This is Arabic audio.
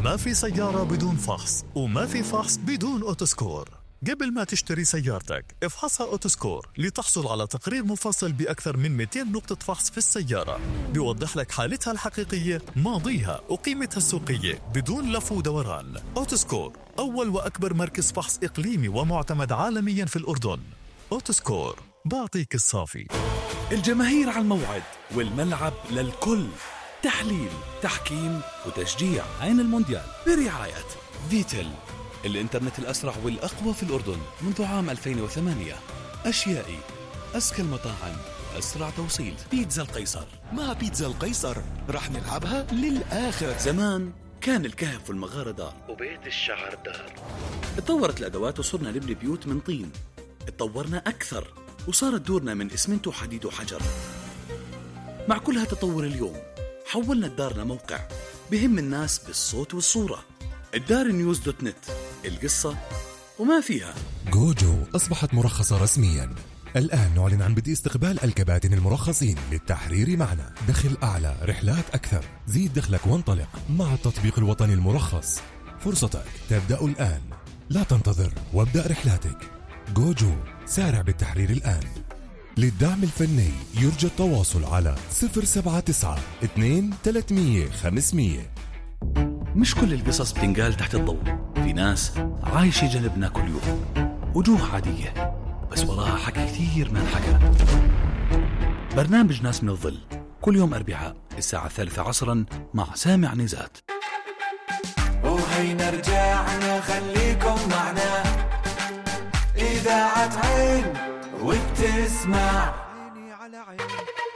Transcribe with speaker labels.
Speaker 1: ما في سيارة بدون فحص، وما في فحص بدون أوتوسكور. قبل ما تشتري سيارتك افحصها أوتوسكور لتحصل على تقرير مفصل بأكثر من 200 نقطة فحص في السيارة، بيوضح لك حالتها الحقيقية، ماضيها وقيمتها السوقية بدون لف ودوران. أوتوسكور أول وأكبر مركز فحص إقليمي ومعتمد عالميا في الأردن. أوتوسكور، بعطيك الصافي.
Speaker 2: الجماهير على الموعد والملعب للكل، تحليل، تحكيم وتشجيع. عين المونديال برعاية فيتل، الإنترنت الأسرع والأقوى في الأردن منذ عام 2008. أشيائي، أزكى المطاعم، أسرع توصيل. بيتزا القيصر،
Speaker 3: مع بيتزا القيصر رح نلعبها للآخر.
Speaker 2: زمان كان الكهف والمغارة دار وبيت الشعر دار. اتطورت الأدوات وصرنا نبني بيوت من طين. اتطورنا أكثر وصارت دورنا من إسمنت وحديد وحجر. مع كل هالتطور اليوم حولنا الدار لموقع بهم الناس بالصوت والصورة. الدار نيوز دوت نت، القصة وما فيها.
Speaker 4: جوجو أصبحت مرخصة رسميا. الآن نعلن عن بدء استقبال الكباتن المرخصين للتحرير معنا. دخل أعلى، رحلات أكثر، زيد دخلك وانطلق مع التطبيق الوطني المرخص. فرصتك تبدأ الآن، لا تنتظر وابدأ رحلاتك. جوجو، سارع بالتحرير الآن. للدعم الفني يرجى التواصل على 079 2 300 500.
Speaker 2: مش كل القصص بتنقال تحت الضوء. في ناس عايشة جنبنا كل يوم، وجوه عادية بس وراها حكي كثير ما انحكى. برنامج ناس من الظل كل يوم أربعاء الساعة 3 عصرا مع سامع نزات.
Speaker 5: وهينا رجعنا، خليكم معنا، إذاعة عين وبتسمع.